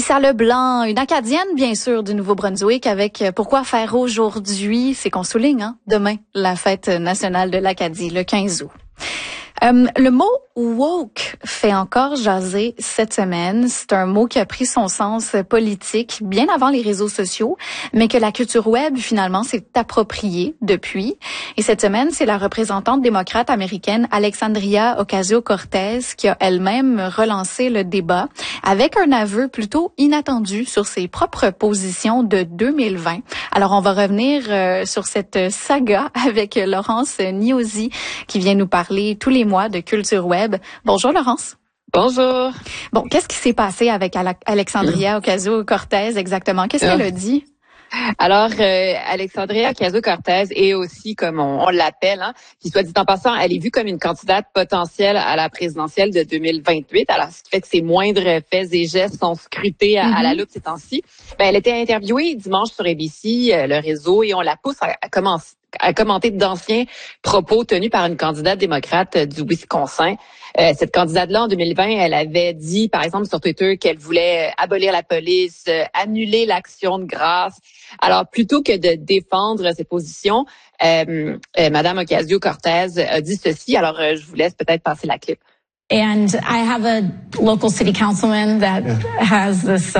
Patricia Leblanc, une Acadienne bien sûr du Nouveau-Brunswick, avec pourquoi faire aujourd'hui, c'est qu'on souligne demain la fête nationale de l'Acadie, le 15 août. Le mot woke fait encore jaser cette semaine. C'est un mot qui a pris son sens politique bien avant les réseaux sociaux, mais que la culture web finalement s'est appropriée depuis. Et cette semaine, c'est la représentante démocrate américaine Alexandria Ocasio-Cortez qui a elle-même relancé le débat avec un aveu plutôt inattendu sur ses propres positions de 2020. Alors, on va revenir sur cette saga avec Laurence Niosi qui vient nous parler tous les mois de culture web. Bonjour Laurence. Bonjour. Bon, qu'est-ce qui s'est passé avec Alexandria Ocasio-Cortez exactement? Qu'est-ce qu'elle a dit? Alors, Alexandria Ocasio-Cortez est aussi, comme on l'appelle, qui soit dit en passant, elle est vue comme une candidate potentielle à la présidentielle de 2028. Alors, ce qui fait que ses moindres faits et gestes sont scrutés à la loupe ces temps-ci. Elle était interviewée dimanche sur ABC, le réseau, et on la pousse à commenter d'anciens propos tenus par une candidate démocrate du Wisconsin. Cette candidate-là, en 2020, elle avait dit, par exemple, sur Twitter qu'elle voulait abolir la police, annuler l'action de grâce. Alors, plutôt que de défendre ses positions, Madame Ocasio-Cortez a dit ceci. Alors, je vous laisse peut-être passer la clip. And I have a local city councilman that has this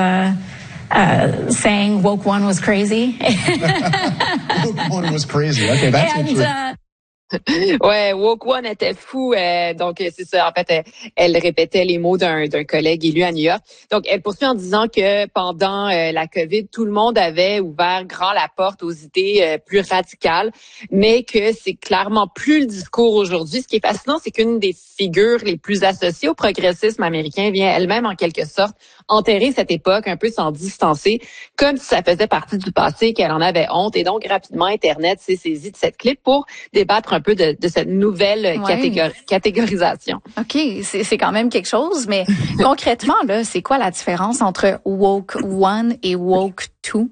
saying woke one was crazy. Woke one was crazy. Okay, that's interesting. Ouais, woke one était fou. Donc c'est ça. En fait, elle répétait les mots d'un collègue élu à New York. Donc elle poursuit en disant que pendant la COVID, tout le monde avait ouvert grand la porte aux idées plus radicales, mais que c'est clairement plus le discours aujourd'hui. Ce qui est fascinant, c'est qu'une des figures les plus associées au progressisme américain vient elle-même en quelque sorte enterrer cette époque, un peu s'en distancer, comme si ça faisait partie du passé, qu'elle en avait honte. Et donc rapidement, Internet s'est saisi de cette clip pour débattre un peu de cette nouvelle catégorisation. OK, c'est quand même quelque chose, mais concrètement, là, c'est quoi la différence entre woke one et woke two?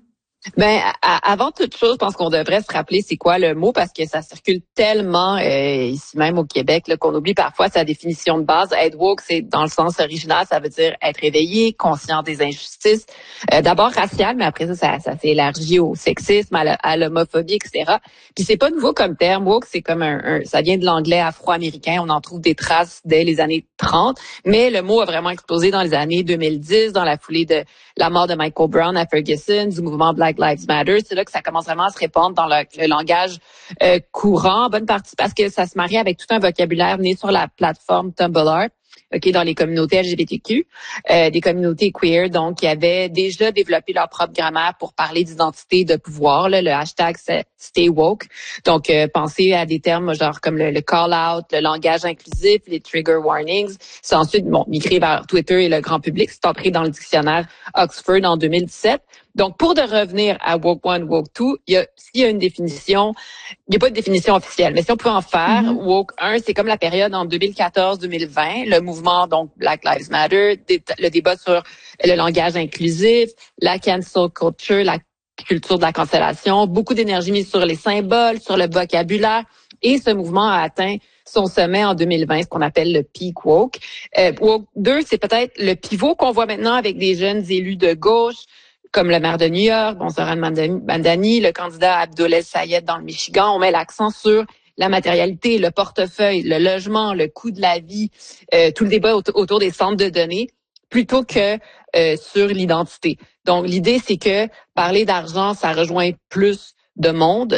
Avant toute chose, je pense qu'on devrait se rappeler c'est quoi le mot parce que ça circule tellement ici même au Québec là, qu'on oublie parfois sa définition de base. Être woke, c'est dans le sens original, ça veut dire être éveillé, conscient des injustices, d'abord racial, mais après ça s'est élargi au sexisme, à l'homophobie, etc. Puis c'est pas nouveau comme terme. Woke, c'est comme ça vient de l'anglais afro-américain. On en trouve des traces dès les années 30, mais le mot a vraiment explosé dans les années 2010, dans la foulée de la mort de Michael Brown à Ferguson, du mouvement Black Lives Matter. C'est là que ça commence vraiment à se répandre dans le langage courant, en bonne partie parce que ça se marie avec tout un vocabulaire né sur la plateforme Tumblr, dans les communautés LGBTQ, des communautés queer, donc qui avaient déjà développé leur propre grammaire pour parler d'identité de pouvoir. Là, le hashtag c'est Stay Woke. Donc, pensez à des termes genre comme le call-out, le langage inclusif, les trigger warnings. C'est ensuite migré vers Twitter et le grand public. C'est entré dans le dictionnaire Oxford en 2017. Donc, pour de revenir à woke one, woke two, s'il y a une définition, il n'y a pas de définition officielle. Mais si on peut en faire, woke 1, c'est comme la période en 2014-2020, le mouvement, donc, Black Lives Matter, le débat sur le langage inclusif, la cancel culture, la culture de la cancellation, beaucoup d'énergie mise sur les symboles, sur le vocabulaire. Et ce mouvement a atteint son sommet en 2020, ce qu'on appelle le peak woke. Woke 2, c'est peut-être le pivot qu'on voit maintenant avec des jeunes élus de gauche, comme le maire de New York, Zoran Mandani, le candidat Abdollah Sayed dans le Michigan. On met l'accent sur la matérialité, le portefeuille, le logement, le coût de la vie, tout le débat autour des centres de données, plutôt que sur l'identité. Donc, l'idée, c'est que parler d'argent, ça rejoint plus de monde.